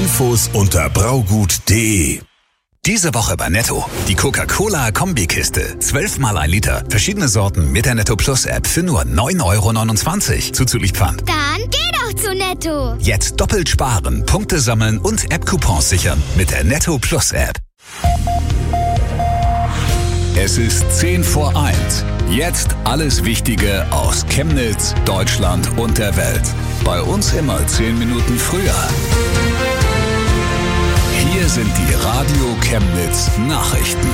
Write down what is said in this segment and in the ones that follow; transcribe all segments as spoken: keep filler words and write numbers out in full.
Infos unter braugut punkt de. Diese Woche bei Netto. Die Coca-Cola-Kombikiste. zwölf mal ein Liter. Verschiedene Sorten mit der Netto Plus App für nur neun Euro neunundzwanzig. Zuzüglich Pfand. Dann geh doch zu Netto. Jetzt doppelt sparen, Punkte sammeln und App-Coupons sichern mit der Netto Plus App. Es ist zehn vor eins. Jetzt alles Wichtige aus Chemnitz, Deutschland und der Welt. Bei uns immer zehn Minuten früher. Hier sind die Radio Chemnitz Nachrichten.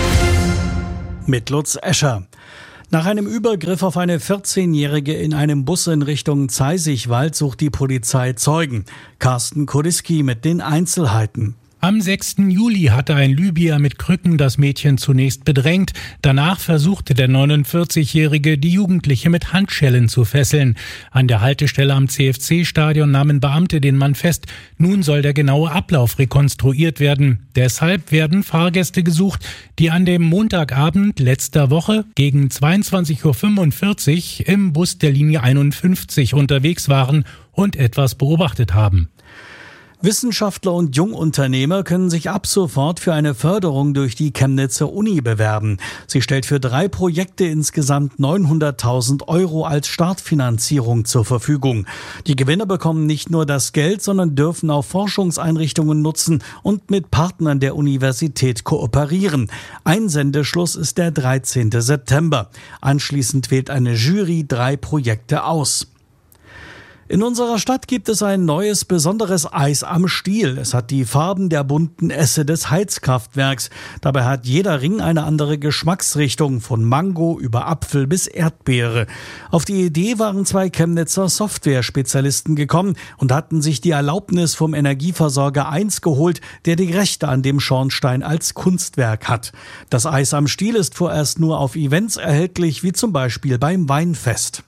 Mit Lutz Escher. Nach einem Übergriff auf eine vierzehnjährige in einem Bus in Richtung Zeisigwald sucht die Polizei Zeugen. Carsten Kodiski mit den Einzelheiten. Am sechsten Juli hatte ein Libyer mit Krücken das Mädchen zunächst bedrängt. Danach versuchte der neunundvierzigjährige, die Jugendliche mit Handschellen zu fesseln. An der Haltestelle am C F C-Stadion nahmen Beamte den Mann fest. Nun soll der genaue Ablauf rekonstruiert werden. Deshalb werden Fahrgäste gesucht, die an dem Montagabend letzter Woche gegen zweiundzwanzig Uhr fünfundvierzig im Bus der Linie einundfünfzig unterwegs waren und etwas beobachtet haben. Wissenschaftler und Jungunternehmer können sich ab sofort für eine Förderung durch die Chemnitzer Uni bewerben. Sie stellt für drei Projekte insgesamt neunhunderttausend Euro als Startfinanzierung zur Verfügung. Die Gewinner bekommen nicht nur das Geld, sondern dürfen auch Forschungseinrichtungen nutzen und mit Partnern der Universität kooperieren. Einsendeschluss ist der dreizehnten September. Anschließend wählt eine Jury drei Projekte aus. In unserer Stadt gibt es ein neues, besonderes Eis am Stiel. Es hat die Farben der bunten Esse des Heizkraftwerks. Dabei hat jeder Ring eine andere Geschmacksrichtung, von Mango über Apfel bis Erdbeere. Auf die Idee waren zwei Chemnitzer Software-Spezialisten gekommen und hatten sich die Erlaubnis vom Energieversorger eins geholt, der die Rechte an dem Schornstein als Kunstwerk hat. Das Eis am Stiel ist vorerst nur auf Events erhältlich, wie zum Beispiel beim Weinfest.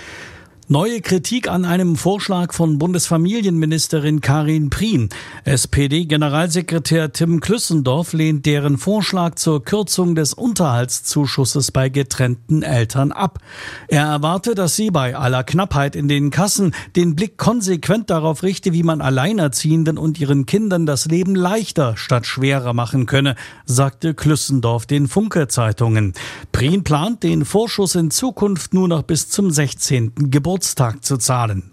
Neue Kritik an einem Vorschlag von Bundesfamilienministerin Karin Prien. S P D-Generalsekretär Tim Klüssendorf lehnt deren Vorschlag zur Kürzung des Unterhaltszuschusses bei getrennten Eltern ab. Er erwarte, dass sie bei aller Knappheit in den Kassen den Blick konsequent darauf richte, wie man Alleinerziehenden und ihren Kindern das Leben leichter statt schwerer machen könne, sagte Klüssendorf den Funke-Zeitungen. Prien plant, den Vorschuss in Zukunft nur noch bis zum sechzehnten Geburtstag zu zahlen.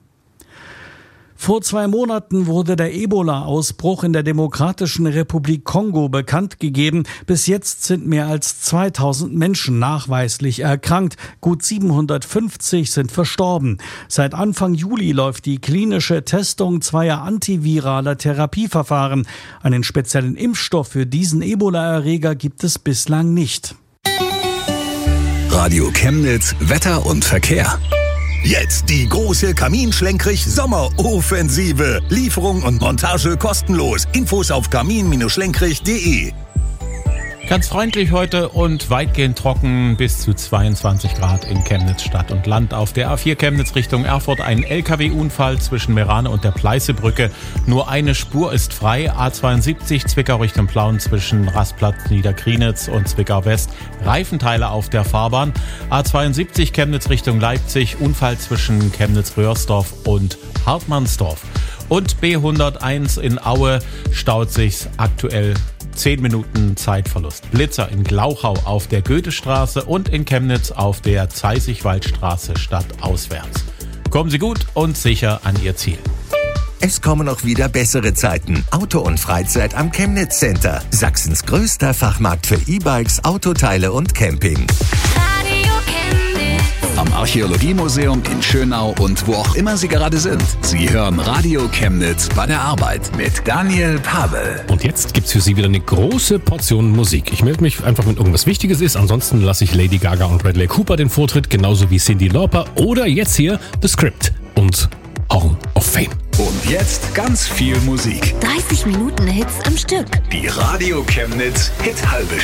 Vor zwei Monaten wurde der Ebola-Ausbruch in der Demokratischen Republik Kongo bekannt gegeben. Bis jetzt sind mehr als zweitausend Menschen nachweislich erkrankt. Gut siebenhundertfünfzig sind verstorben. Seit Anfang Juli läuft die klinische Testung zweier antiviraler Therapieverfahren. Einen speziellen Impfstoff für diesen Ebola-Erreger gibt es bislang nicht. Radio Chemnitz, Wetter und Verkehr. Jetzt die große Kamin-Schlenkrich-Sommeroffensive. Lieferung und Montage kostenlos. Infos auf kamin schlenkrich punkt de. Ganz freundlich heute und weitgehend trocken, bis zu zweiundzwanzig Grad in Chemnitz Stadt und Land. Auf der A vier Chemnitz Richtung Erfurt ein L K W-Unfall zwischen Merane und der Pleißebrücke. Nur eine Spur ist frei. A zweiundsiebzig Zwickau Richtung Plauen zwischen Rastplatz Niederkrienitz und Zwickau West. Reifenteile auf der Fahrbahn. A zweiundsiebzig Chemnitz Richtung Leipzig. Unfall zwischen Chemnitz-Röhrsdorf und Hartmannsdorf. Und B hunderteins in Aue staut sich's aktuell zehn Minuten Zeitverlust. Blitzer in Glauchau auf der Goethestraße und in Chemnitz auf der Zeisigwaldstraße stadtauswärts. Kommen Sie gut und sicher an Ihr Ziel. Es kommen noch wieder bessere Zeiten. Auto und Freizeit am Chemnitz Center. Sachsens größter Fachmarkt für E-Bikes, Autoteile und Camping. Am Archäologiemuseum in Schönau und wo auch immer Sie gerade sind. Sie hören Radio Chemnitz bei der Arbeit mit Daniel Pavel. Und jetzt gibt's für Sie wieder eine große Portion Musik. Ich melde mich einfach, wenn irgendwas Wichtiges ist. Ansonsten lasse ich Lady Gaga und Bradley Cooper den Vortritt, genauso wie Cyndi Lauper oder jetzt hier The Script und Horn of Fame. Und jetzt ganz viel Musik. dreißig Minuten Hits am Stück. Die Radio Chemnitz Hit halbe